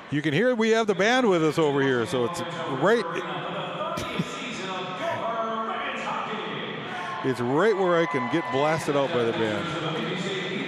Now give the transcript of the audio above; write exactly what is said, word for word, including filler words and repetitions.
You can hear we have the band with us over here, so it's right. It's right where I can get blasted out by the band.